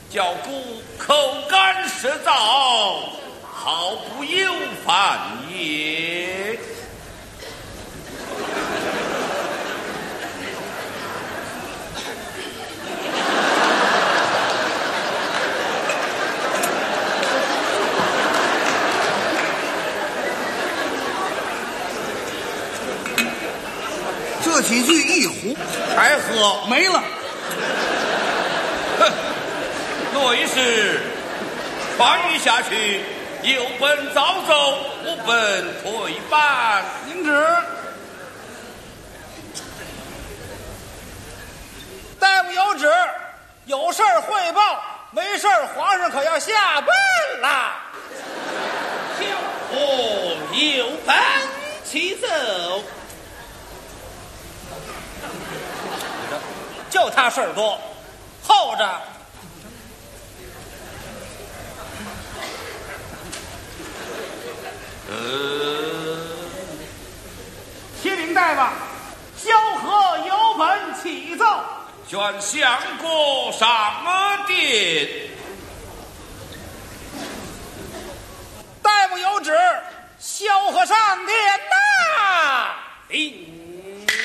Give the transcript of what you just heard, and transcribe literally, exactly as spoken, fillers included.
教姑口干舌燥，毫不有饭也。 这几句一壶还喝？ 没了。 哼，若一是穿越下去，有本早走，无本退班。 您指大夫有旨，有事儿汇报，没事儿皇上可要下班啦。 小伙有本起走。 就他事儿多，候着。 呃， 启禀大夫，萧何有本启奏。 宣相国上殿。